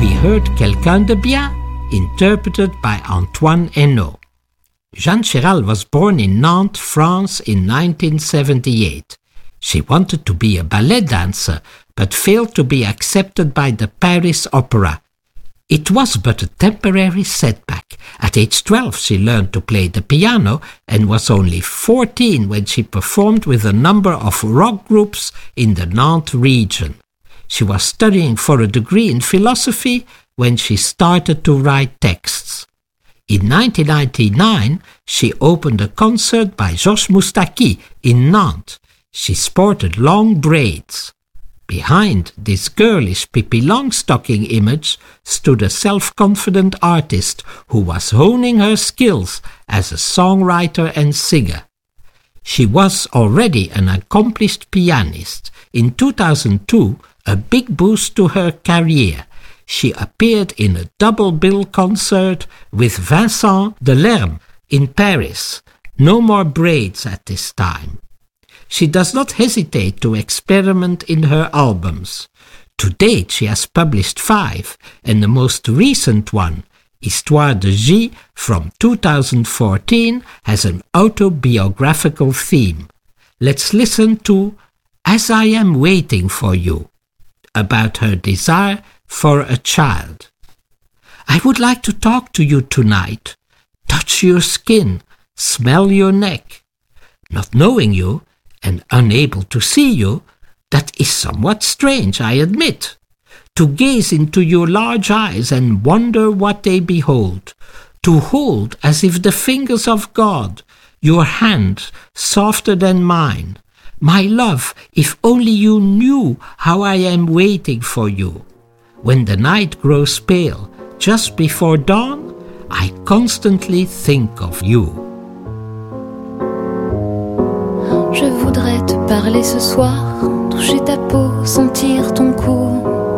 we heard Quelqu'un de bien, interpreted by Antoine Hainaut. Jeanne Chéral was born in Nantes, France in 1978. She wanted to be a ballet dancer, but failed to be accepted by the Paris Opera. It was but a temporary setback. At age 12, she learned to play the piano and was only 14 when she performed with a number of rock groups in the Nantes region. She was studying for a degree in philosophy when she started to write texts. In 1999, she opened a concert by Georges Moustaki in Nantes. She sported long braids. Behind this girlish Pippi Longstocking image stood a self-confident artist who was honing her skills as a songwriter and singer. She was already an accomplished pianist. In 2002, a big boost to her career. She appeared in a double bill concert with Vincent Delerme in Paris. No more braids at this time. She does not hesitate to experiment in her albums. To date, she has published 5, and the most recent one, Histoire de J, from 2014, has an autobiographical theme. Let's listen to As I Am Waiting for You, about her desire for a child. I would like to talk to you tonight, touch your skin, smell your neck. Not knowing you, and unable to see you, that is somewhat strange, I admit. To gaze into your large eyes and wonder what they behold. To hold, as if the fingers of God, your hand softer than mine. My love, if only you knew how I am waiting for you. When the night grows pale, just before dawn, I constantly think of you. Je voudrais te parler ce soir, toucher ta peau, sentir ton cou.